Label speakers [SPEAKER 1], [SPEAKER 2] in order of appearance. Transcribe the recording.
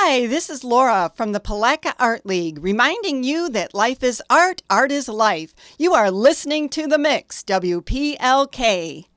[SPEAKER 1] Hi, this is Laura from the Palaca Art League, reminding you that life is art, art is life. You are listening to The Mix, WPLK.